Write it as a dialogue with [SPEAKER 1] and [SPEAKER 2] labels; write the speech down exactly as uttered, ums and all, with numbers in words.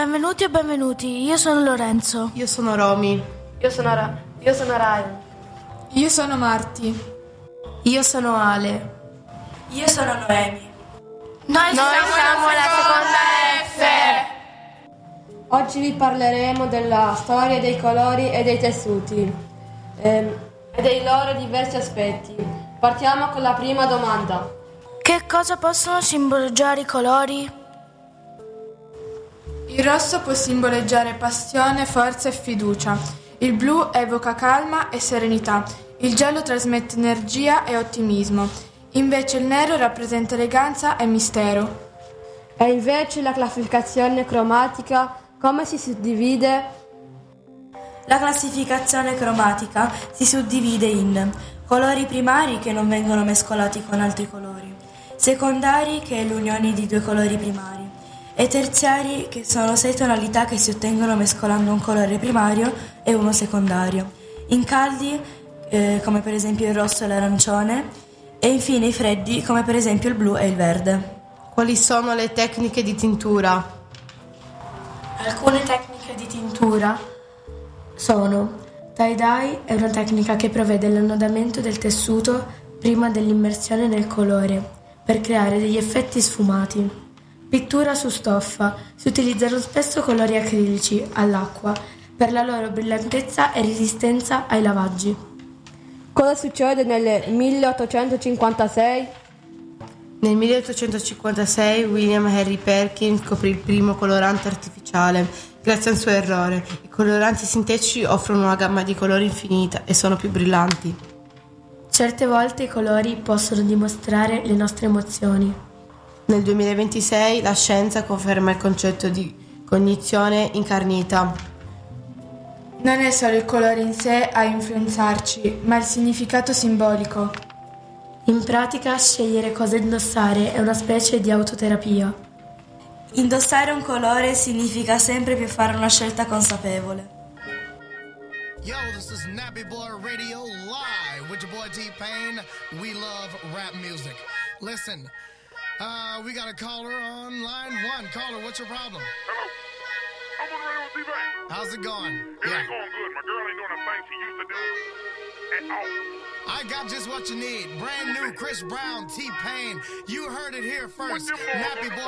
[SPEAKER 1] Benvenuti e benvenuti, io sono Lorenzo.
[SPEAKER 2] Io sono Romy.
[SPEAKER 3] Io sono Ra- Io sono Ryan.
[SPEAKER 4] Io sono Marti.
[SPEAKER 5] Io sono Ale.
[SPEAKER 6] Io sono Noemi.
[SPEAKER 1] Noi,
[SPEAKER 3] Noi siamo la seconda F.
[SPEAKER 7] Oggi vi parleremo della storia dei colori e dei tessuti ehm, e dei loro diversi aspetti. Partiamo con la prima domanda.
[SPEAKER 1] Che cosa possono simboleggiare i colori?
[SPEAKER 4] Il rosso può simboleggiare passione, forza e fiducia. Il blu evoca calma e serenità. Il giallo trasmette energia e ottimismo. Invece il nero rappresenta eleganza e mistero.
[SPEAKER 7] E invece la classificazione cromatica come si suddivide?
[SPEAKER 6] La classificazione cromatica si suddivide in colori primari che non vengono mescolati con altri colori, secondari che è l'unione di due colori primari e terziari che sono sei tonalità che si ottengono mescolando un colore primario e uno secondario. In caldi eh, come per esempio il rosso e l'arancione e infine i freddi come per esempio il blu e il verde.
[SPEAKER 2] Quali sono le tecniche di tintura?
[SPEAKER 5] Alcune tecniche di tintura sono tie-dye, è una tecnica che prevede l'annodamento del tessuto prima dell'immersione nel colore per creare degli effetti sfumati. Pittura su stoffa, si utilizzano spesso colori acrilici all'acqua per la loro brillantezza e resistenza ai lavaggi.
[SPEAKER 7] Cosa succede nel milleottocentocinquantasei?
[SPEAKER 2] Nel milleottocentocinquantasei William Henry Perkins scoprì il primo colorante artificiale. Grazie al suo errore, i coloranti sintetici offrono una gamma di colori infinita e sono più brillanti.
[SPEAKER 5] Certe volte i colori possono dimostrare le nostre emozioni.
[SPEAKER 2] Nel duemilaventisei la scienza conferma il concetto di cognizione incarnita.
[SPEAKER 4] Non è solo il colore in sé a influenzarci, ma il significato simbolico.
[SPEAKER 5] In pratica, scegliere cosa indossare è una specie di autoterapia.
[SPEAKER 6] Indossare un colore significa sempre più fare una scelta consapevole.
[SPEAKER 8] Yo, this is Nappy Boy Radio live with your boy T-Pain. We love rap music. Listen, uh, we got a caller on line one. Caller, what's your problem?
[SPEAKER 9] Hello. I'm on the radio with T-Pain.
[SPEAKER 8] How's it going?
[SPEAKER 9] It
[SPEAKER 8] Yeah.
[SPEAKER 9] ain't going good. My girl ain't doing the thing she used to do at all.
[SPEAKER 8] I got just what you need. Brand new Chris Brown, T-Pain. You heard it here first. Nappy Boy